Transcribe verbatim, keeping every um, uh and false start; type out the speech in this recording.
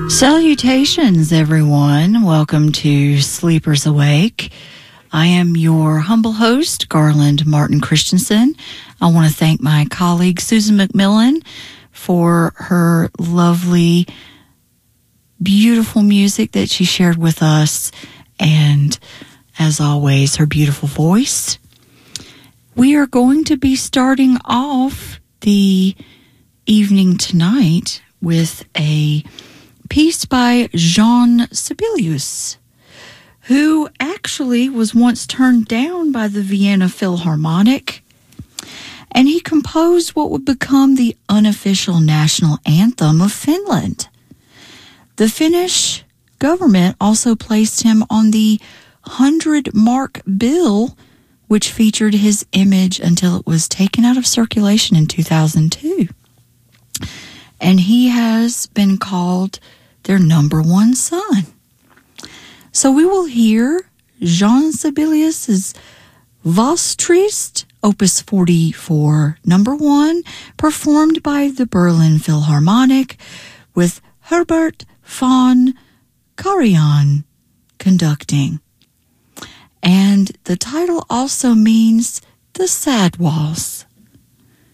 Salutations, everyone. Welcome to Sleepers Awake. I am your humble host, Garland Martin Christensen. I want to thank my colleague, Susan McMillan, for her lovely, beautiful music that she shared with us, and, as always, her beautiful voice. We are going to be starting off the evening tonight with a piece by Jean Sibelius, who actually was once turned down by the Vienna Philharmonic, and he composed what would become the unofficial national anthem of Finland. The Finnish government also placed him on the hundred-mark bill, which featured his image until it was taken out of circulation in two thousand two. And he has been called their number one son. So we will hear Jean Sibelius's Was Trist, Opus forty-four, number one, performed by the Berlin Philharmonic, with Herbert von Karajan conducting. And the title also means The Sad Waltz.